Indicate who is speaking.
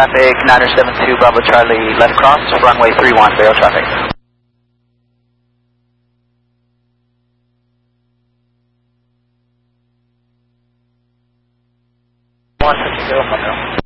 Speaker 1: traffic, 972 Bravo Charlie, left cross, runway 31, Vero traffic. 150 from there.